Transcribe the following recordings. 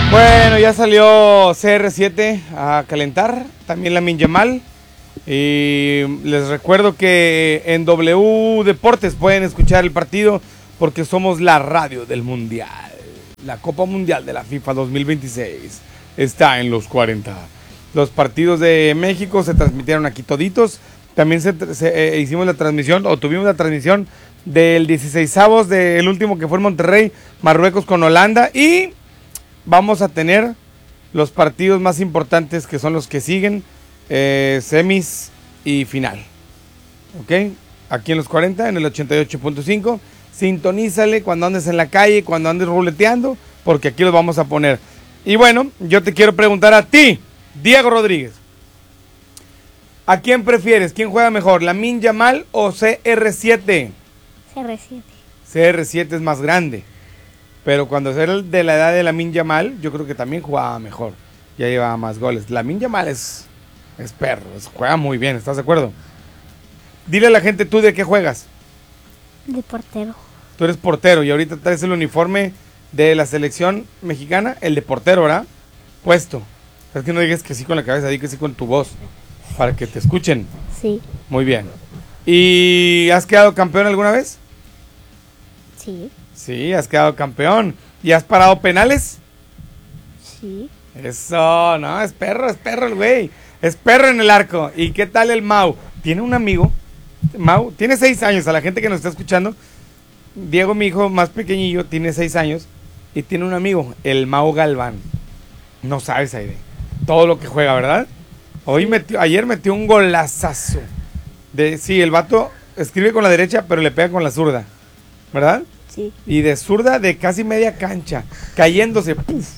Bueno, ya salió CR7 a calentar, también Lamine Yamal. Y les recuerdo que en W Deportes pueden escuchar el partido porque somos la radio del Mundial. La Copa Mundial de la FIFA 2026 está en los 40. Los partidos de México se transmitieron aquí toditos. También hicimos la transmisión, o tuvimos la transmisión del 16avos del último que fue en Monterrey, Marruecos con Holanda. Y vamos a tener los partidos más importantes que son los que siguen, semis y final. ¿Ok? Aquí en los 40, en el 88.5. Sintonízale cuando andes en la calle, cuando andes ruleteando, porque aquí los vamos a poner. Y bueno, yo te quiero preguntar a ti, Diego Rodríguez. ¿A quién prefieres? ¿Quién juega mejor? ¿Lamine Yamal o CR7? CR7. CR7 es más grande. Pero cuando era de la edad de Lamine Yamal, yo creo que también jugaba mejor. Ya llevaba más goles. Lamine Yamal es perro, juega muy bien, ¿estás de acuerdo? Dile a la gente tú de qué juegas. De portero. Tú eres portero y ahorita traes el uniforme de la selección mexicana, el de portero, ¿verdad? Puesto. Es que no digas que sí con la cabeza, di que sí con tu voz, para que te escuchen. Sí. Muy bien. ¿Y has quedado campeón alguna vez? Sí. Sí, has quedado campeón. ¿Y has parado penales? Sí. Eso, no, es perro el güey. Es perro en el arco. ¿Y qué tal el Mau? Tiene un amigo, Mau, tiene 6 años, a la gente que nos está escuchando. Diego, mi hijo más pequeñillo, tiene 6 años y tiene un amigo, el Mau Galván. No sabes, Aide, todo lo que juega, ¿verdad? Ayer metió un golazazo. Sí, el vato escribe con la derecha, pero le pega con la zurda, ¿verdad? Sí. Y de zurda de casi media cancha, cayéndose, ¡puf!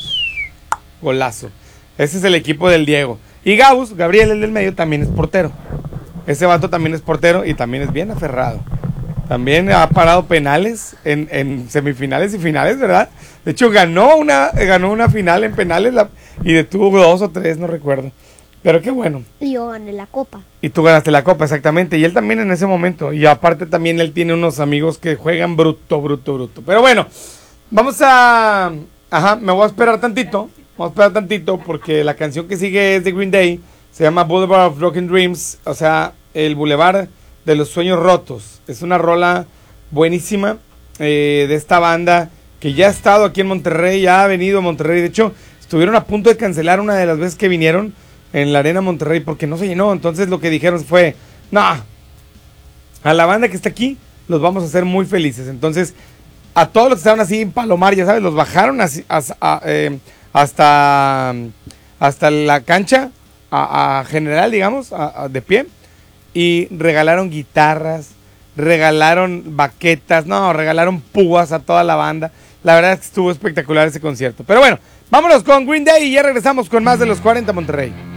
Golazo. Ese es el equipo del Diego. Y Gabriel, el del medio, también es portero. Ese vato también es portero y también es bien aferrado. También ha parado penales en semifinales y finales, ¿verdad? De hecho, ganó una final en penales y detuvo 2 o 3, no recuerdo. Pero qué bueno. Y yo gané la copa. Y tú ganaste la copa, exactamente. Y él también en ese momento. Y aparte también él tiene unos amigos que juegan bruto. Pero bueno, vamos a... Ajá, me voy a esperar tantito. Vamos a esperar tantito porque la canción que sigue es de Green Day. Se llama Boulevard of Broken Dreams. O sea, el Boulevard de los Sueños Rotos. Es una rola buenísima de esta banda que ya ha estado aquí en Monterrey. Ya ha venido a Monterrey. De hecho, estuvieron a punto de cancelar una de las veces que vinieron en la Arena Monterrey porque no se llenó. Entonces lo que dijeron fue, no, a la banda que está aquí los vamos a hacer muy felices. Entonces a todos los que estaban así en Palomar, ya sabes, los bajaron así, hasta la cancha a general, digamos, de pie, y regalaron guitarras, regalaron baquetas, no, regalaron púas a toda la banda. La verdad es que estuvo espectacular ese concierto. Pero bueno, vámonos con Green Day y ya regresamos con más de los 40 Monterrey.